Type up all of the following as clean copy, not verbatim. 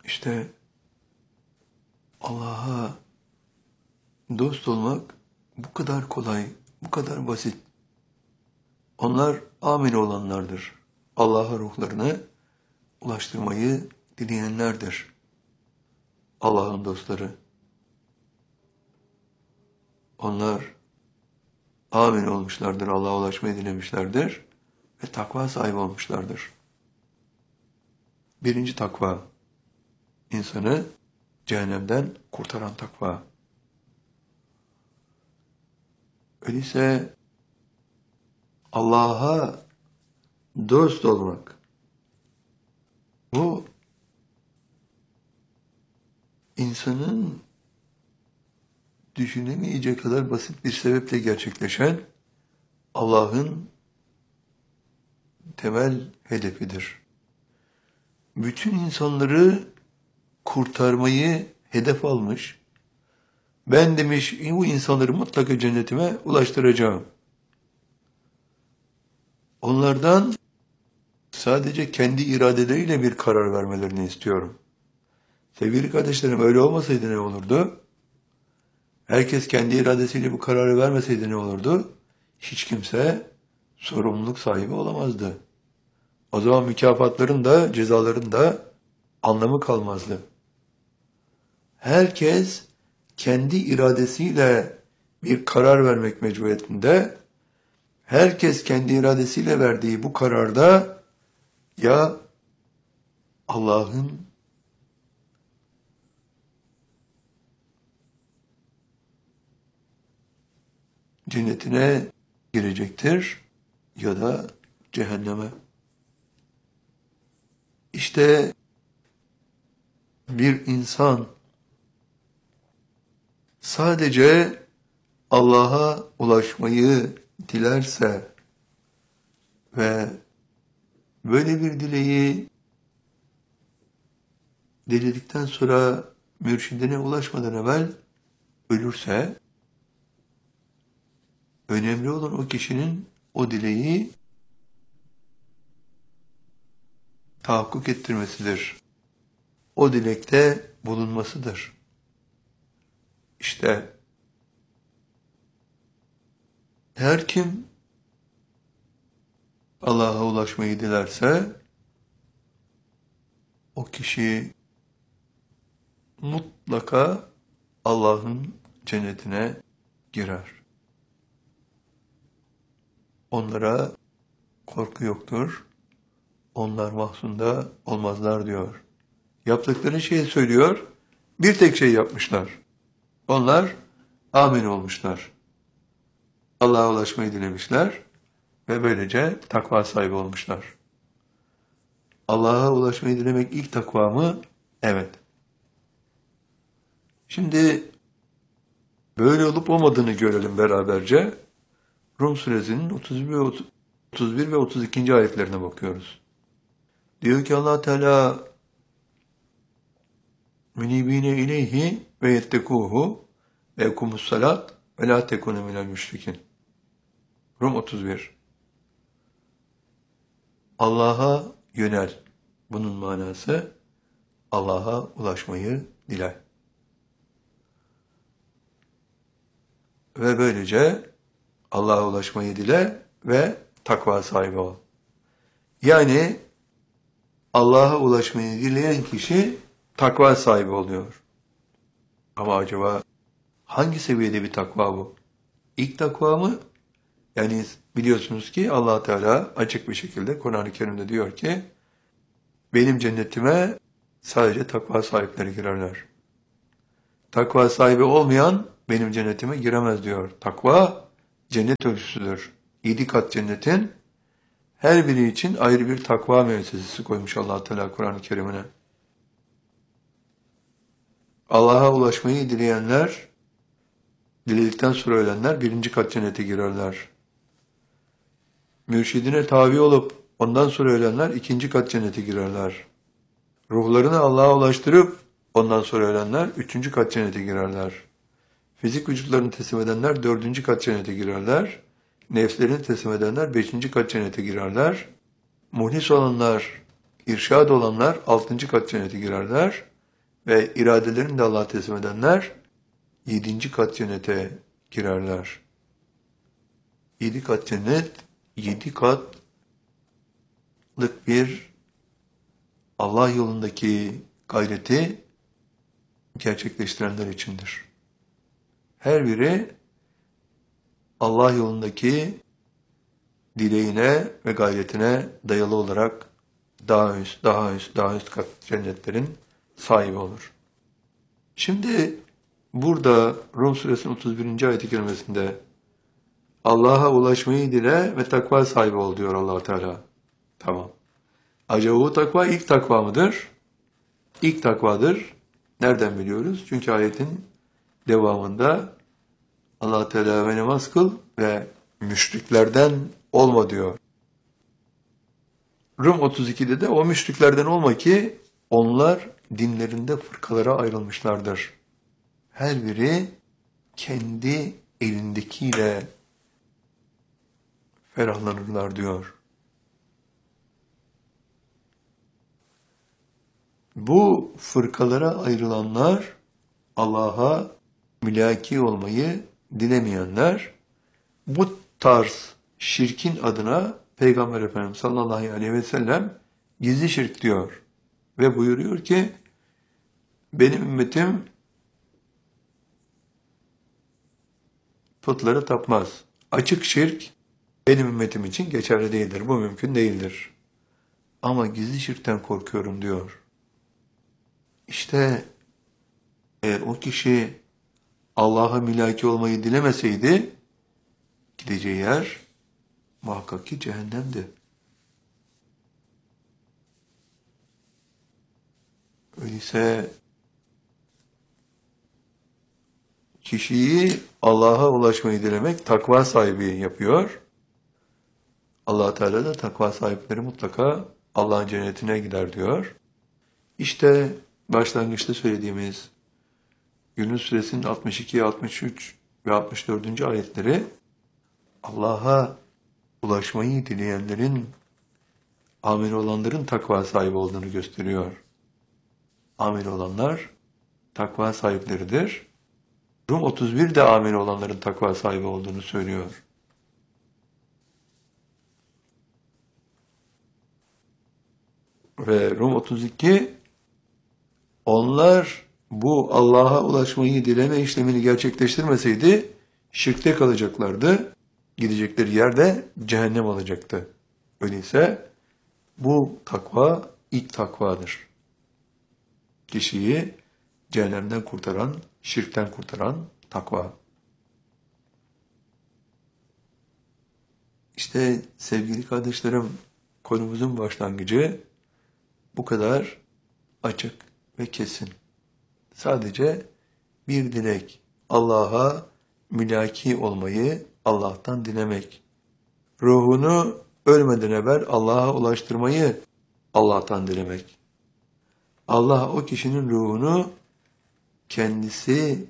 İşte Allah'a dost olmak bu kadar kolay, bu kadar basit. Onlar amin olanlardır. Allah'a ruhlarını ulaştırmayı dileyenlerdir. Allah'ın dostları. Onlar amin olmuşlardır, Allah'a ulaşmayı dilemişlerdir ve takva sahibi olmuşlardır. Birinci takva, insanı cehennemden kurtaran takva. Öyleyse Allah'a dost olmak, bu insanın düşünemeyecek kadar basit bir sebeple gerçekleşen Allah'ın temel hedefidir. Bütün insanları kurtarmayı hedef almış. Ben demiş bu insanları mutlaka cennetime ulaştıracağım. Onlardan sadece kendi iradeleriyle bir karar vermelerini istiyorum. Sevgili kardeşlerim, öyle olmasaydı ne olurdu? Herkes kendi iradesiyle bu kararı vermeseydi ne olurdu? Hiç kimse sorumluluk sahibi olamazdı. O zaman mükafatların da cezaların da anlamı kalmazdı. Herkes kendi iradesiyle bir karar vermek mecburiyetinde, herkes kendi iradesiyle verdiği bu kararda ya Allah'ın cennetine girecektir ya da cehenneme. İşte bir insan sadece Allah'a ulaşmayı dilerse ve böyle bir dileği diledikten sonra mürşidine ulaşmadan evvel ölürse, önemli olan o kişinin o dileği tahakkuk ettirmesidir. O dilekte bulunmasıdır. İşte her kim Allah'a ulaşmayı dilerse o kişi mutlaka Allah'ın cennetine girer. Onlara korku yoktur. Onlar mahzunda olmazlar diyor. Yaptıkları şeyi söylüyor. Bir tek şey yapmışlar. Onlar amin olmuşlar. Allah'a ulaşmayı dilemişler ve böylece takva sahibi olmuşlar. Allah'a ulaşmayı dilemek ilk takva mı? Evet. Şimdi böyle olup olmadığını görelim beraberce. Rum suresinin 31 ve 32. ayetlerine bakıyoruz. Diyor ki Allah Teala münibine ileyhi ve yettekuhu ve ekumus salat ve la tekunu minel müşrikin. Rum 31. Allah'a yönel. Bunun manası Allah'a ulaşmayı dile. Ve böylece Allah'a ulaşmayı dile ve takva sahibi ol. Yani Allah'a ulaşmayı dileyen kişi takva sahibi oluyor. Ama acaba hangi seviyede bir takva bu? İlk takva mı? Yani biliyorsunuz ki Allah Teala açık bir şekilde Kur'an-ı Kerim'de diyor ki benim cennetime sadece takva sahipleri girerler. Takva sahibi olmayan benim cennetime giremez diyor. Takva cennet ölçüsüdür. 7 kat cennetin her biri için ayrı bir takva müessesesi koymuş Allah Teala Kur'an-ı Kerim'ine. Allah'a ulaşmayı dileyenler, diledikten sonra ölenler 1. kat cennete girerler. Mürşidine tabi olup ondan sonra ölenler 2. kat cennete girerler. Ruhlarını Allah'a ulaştırıp ondan sonra ölenler 3. kat cennete girerler. Fizik vücutlarını teslim edenler 4. kat cennete girerler. Nefslerini teslim edenler 5. kat cennete girerler. Muhlis olanlar, irşad olanlar 6. kat cennete girerler. ve iradelerini de Allah'a teslim edenler 7. kat cennete girerler. 7 kat cennet, 7 katlık bir Allah yolundaki gayreti gerçekleştirenler içindir. Her biri Allah yolundaki dileğine ve gayretine dayalı olarak daha üst kat cennetlerin sahibi olur. Şimdi burada Rum suresinin 31. ayet-i kerimesinde Allah'a ulaşmayı dile ve takva sahibi ol diyor Allah Teala. Tamam. Acaba bu takva ilk takva mıdır? İlk takvadır. Nereden biliyoruz? Çünkü ayetin devamında Allah Teala ve namaz kıl ve müşriklerden olma diyor. Rum 32'de de o müşriklerden olma ki onlar dinlerinde fırkalara ayrılmışlardır. Her biri kendi elindekiyle ferahlanırlar diyor. Bu fırkalara ayrılanlar Allah'a mülaki olmayı dilemeyenler, bu tarz şirkin adına Peygamber Efendimiz sallallahu aleyhi ve sellem gizli şirk diyor. Ve buyuruyor ki benim ümmetim putlara tapmaz. Açık şirk benim ümmetim için geçerli değildir. Bu mümkün değildir. Ama gizli şirkten korkuyorum diyor. İşte eğer o kişi Allah'a mülaki olmayı dilemeseydi gideceği yer muhakkak ki cehennemdi. Öyleyse kişiyi Allah'a ulaşmayı dilemek takva sahibi yapıyor. Allah Teala da takva sahipleri mutlaka Allah'ın cennetine gider diyor. İşte başlangıçta söylediğimiz Yunus suresinin 62, 63 ve 64. ayetleri Allah'a ulaşmayı dileyenlerin, amel olanların takva sahibi olduğunu gösteriyor. Amel olanlar takva sahipleridir. Rum 31 de amel olanların takva sahibi olduğunu söylüyor. Ve Rum 32 onlar bu Allah'a ulaşmayı dileme işlemini gerçekleştirmeseydi şirkte kalacaklardı. Gidecekleri yerde cehennem olacaktı. Öyleyse bu takva ilk takvadır. Kişiyi cehennemden kurtaran, şirkten kurtaran takva. İşte sevgili kardeşlerim, konumuzun başlangıcı bu kadar açık ve kesin. Sadece bir dilek, Allah'a mülaki olmayı Allah'tan dilemek. Ruhunu ölmeden evvel Allah'a ulaştırmayı Allah'tan dilemek. Allah o kişinin ruhunu kendisi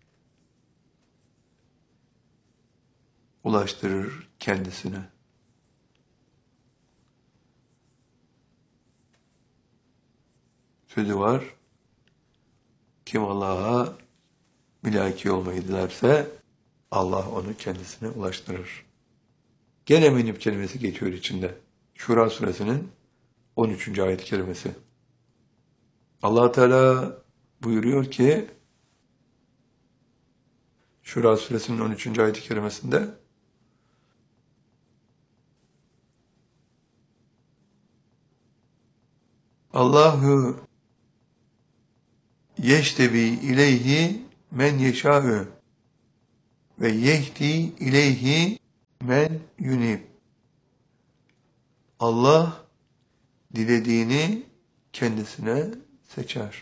ulaştırır kendisine. Sözü var. Kim Allah'a mülaki olmayı dilerse Allah onu kendisine ulaştırır. Gene menip kelimesi geçiyor içinde. Şura suresinin 13. ayet-i kerimesi. Allah Teala buyuruyor ki Şura suresinin 13. ayet-i kerimesinde Allahu yeştebi ileyhi men yeşâ'ü ve yehdi ileyhi men yunib. Allah dilediğini kendisine seçer.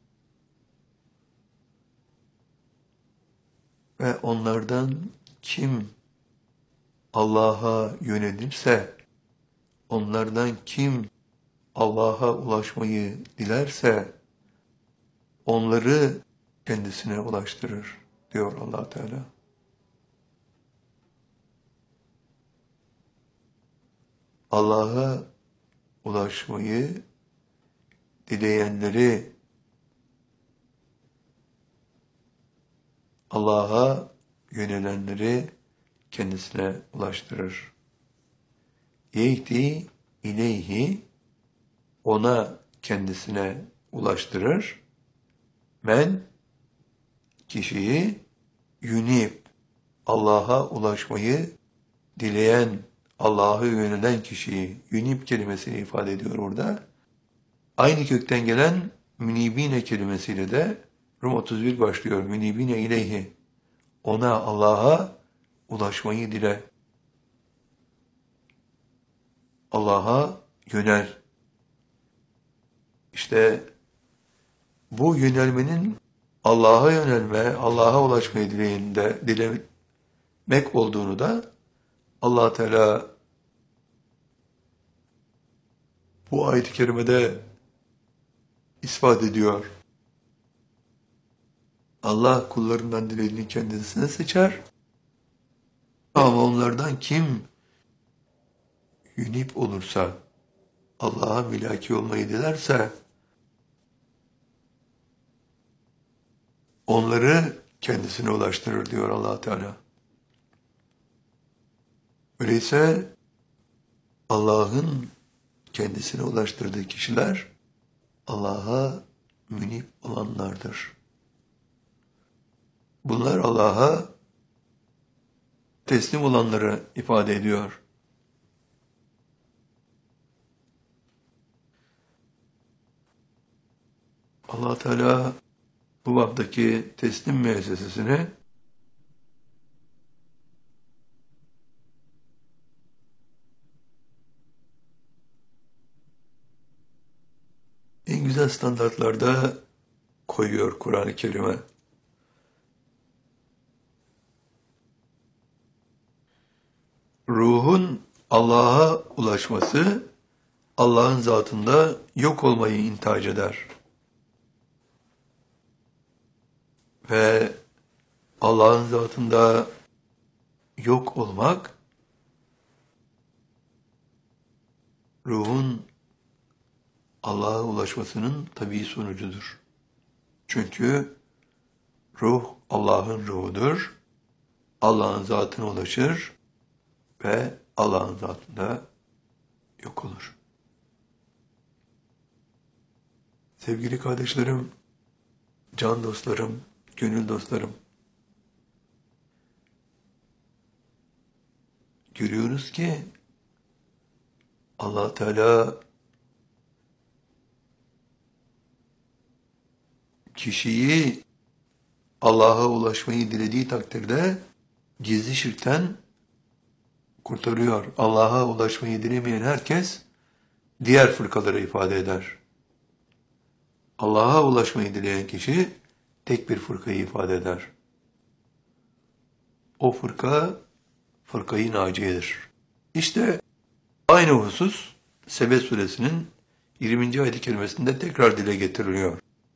Ve onlardan kim Allah'a yönelirse, onlardan kim Allah'a ulaşmayı dilerse, onları kendisine ulaştırır diyor Allah Teala. Allah'a ulaşmayı dileyenleri Allah'a yönelenleri kendisine ulaştırır. Yehdi ileyhi, ona kendisine ulaştırır. Men, kişiyi yunib, Allah'a ulaşmayı dileyen, Allah'a yönelen kişiyi, yunib kelimesini ifade ediyor orada. Aynı kökten gelen münibine kelimesiyle de Rum 31 başlıyor. Münibine ileyhi, ona, Allah'a ulaşmayı dile. Allah'a yönel. İşte bu yönelmenin Allah'a yönelme, Allah'a ulaşmayı dilemek olduğunu da Allah Teala bu ayet-i kerimede ispat ediyor. Allah kullarından dilediğini kendisine seçer. Ama onlardan kim yünip olursa, Allah'a mülaki olmayı dilerse, onları kendisine ulaştırır diyor Allah Teala. Öyleyse Allah'ın kendisine ulaştırdığı kişiler Allah'a münip olanlardır. Bunlar Allah'a teslim olanları ifade ediyor. Allah Teala bu baptaki teslim müessesesini en güzel standartlarda koyuyor Kur'an-ı Kerim'e. Ruhun Allah'a ulaşması, Allah'ın zatında yok olmayı intihac eder. Ve Allah'ın zatında yok olmak, ruhun Allah'a ulaşmasının tabii sonucudur. Çünkü ruh Allah'ın ruhudur. Allah'ın zatına ulaşır ve Allah'ın zatında yok olur. Sevgili kardeşlerim, can dostlarım, gönül dostlarım, görüyoruz ki Allah Teala kişiyi Allah'a ulaşmayı dilediği takdirde gizli şirkten kurtarıyor. Allah'a ulaşmayı dilemeyen herkes diğer fırkaları ifade eder. Allah'a ulaşmayı dileyen kişi tek bir fırkayı ifade eder. O fırka, fırkayı naciyedir. İşte aynı husus Sebe suresinin 20. ayet-i kerimesinde tekrar dile getiriliyor.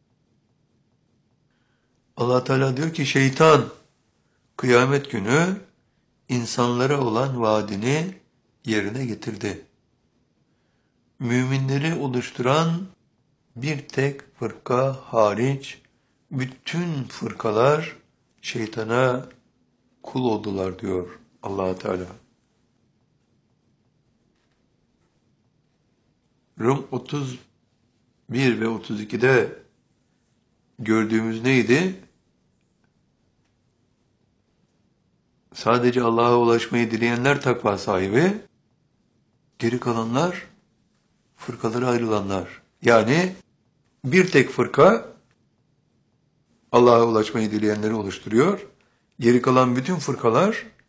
Allah Teala diyor ki şeytan kıyamet günü insanlara olan vaadini yerine getirdi. Müminleri oluşturan bir tek fırka hariç bütün fırkalar şeytana kul oldular diyor Allah Teala. Rum 31 ve 32'de gördüğümüz neydi? Sadece Allah'a ulaşmayı dileyenler takva sahibi, geri kalanlar fırkalara ayrılanlar. Yani bir tek fırka Allah'a ulaşmayı dileyenleri oluşturuyor. Geri kalan bütün fırkalar